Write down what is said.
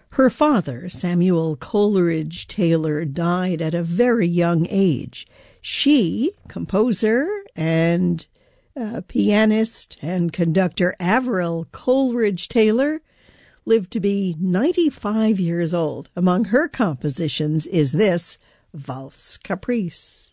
Her father, Samuel Coleridge Taylor, died at a very young age. She, composer and pianist and conductor Avril Coleridge Taylor, lived to be 95 years old. Among her compositions is this Valse Caprice.